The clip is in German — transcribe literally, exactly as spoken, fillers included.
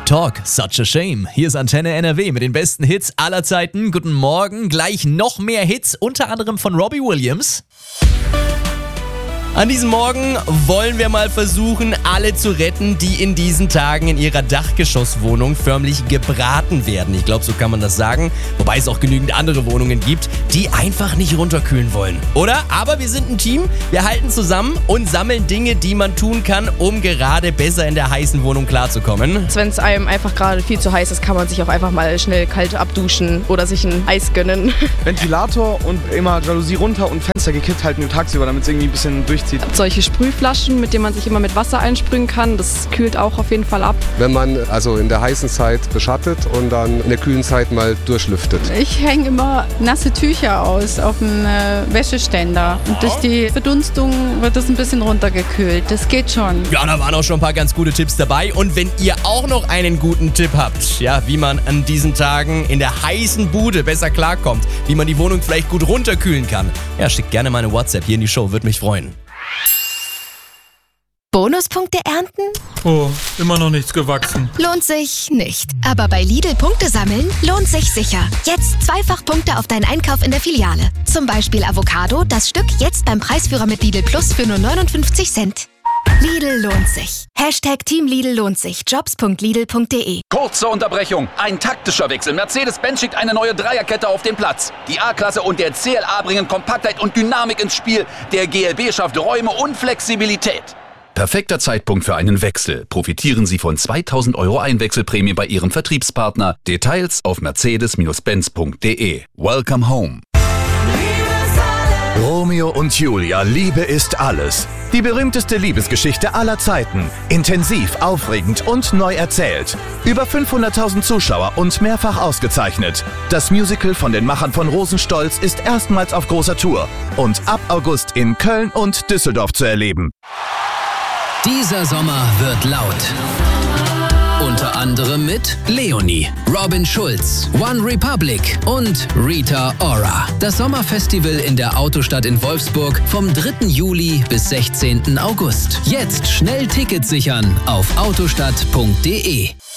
Talk, such a shame. Hier ist Antenne N R W mit den besten Hits aller Zeiten. Guten Morgen, gleich noch mehr Hits, unter anderem von Robbie Williams. An diesem Morgen wollen wir mal versuchen, alle zu retten, die in diesen Tagen in ihrer Dachgeschosswohnung förmlich gebraten werden. Ich glaube, so kann man das sagen. Wobei es auch genügend andere Wohnungen gibt, die einfach nicht runterkühlen wollen. Oder? Aber wir sind ein Team, wir halten zusammen und sammeln Dinge, die man tun kann, um gerade besser in der heißen Wohnung klarzukommen. Wenn es einem einfach gerade viel zu heiß ist, kann man sich auch einfach mal schnell kalt abduschen oder sich ein Eis gönnen. Ventilator und immer Jalousie runter und Fenster gekippt halten nur tagsüber, damit es irgendwie ein bisschen durchzieht. Solche Sprühflaschen, mit denen man sich immer mit Wasser einsprühen kann, das kühlt auch auf jeden Fall ab. Wenn man also in der heißen Zeit beschattet und dann in der kühlen Zeit mal durchlüftet. Ich hänge immer nasse Tücher aus auf einen äh, Wäscheständer. Und durch die Verdunstung wird das ein bisschen runtergekühlt. Das geht schon. Ja, da waren auch schon ein paar ganz gute Tipps dabei. Und wenn ihr auch noch einen guten Tipp habt, ja, wie man an diesen Tagen in der heißen Bude besser klarkommt, wie man die Wohnung vielleicht gut runterkühlen kann, ja, schickt gerne mal eine WhatsApp hier in die Show, würde mich freuen. Bonuspunkte ernten? Oh, immer noch nichts gewachsen. Lohnt sich nicht. Aber bei Lidl Punkte sammeln lohnt sich sicher. Jetzt zweifach Punkte auf deinen Einkauf in der Filiale. Zum Beispiel Avocado, das Stück jetzt beim Preisführer mit Lidl Plus für nur neunundfünfzig Cent. Lidl lohnt sich. Hashtag Team Lidl lohnt sich. Jobs punkt lidl punkt de. Kurze Unterbrechung. Ein taktischer Wechsel. Mercedes-Benz schickt eine neue Dreierkette auf den Platz. Die A-Klasse und der C L A bringen Kompaktheit und Dynamik ins Spiel. Der G L B schafft Räume und Flexibilität. Perfekter Zeitpunkt für einen Wechsel. Profitieren Sie von zweitausend Euro Einwechselprämie bei Ihrem Vertriebspartner. Details auf mercedes Benz punkt de. Welcome home. Romeo und Julia, Liebe ist alles. Die berühmteste Liebesgeschichte aller Zeiten. Intensiv, aufregend und neu erzählt. Über fünfhunderttausend Zuschauer und mehrfach ausgezeichnet. Das Musical von den Machern von Rosenstolz ist erstmals auf großer Tour und ab August in Köln und Düsseldorf zu erleben. Dieser Sommer wird laut. Unter anderem mit Leonie, Robin Schulz, One Republic und Rita Ora. Das Sommerfestival in der Autostadt in Wolfsburg vom dritten Juli bis sechzehnten August. Jetzt schnell Tickets sichern auf autostadt punkt de.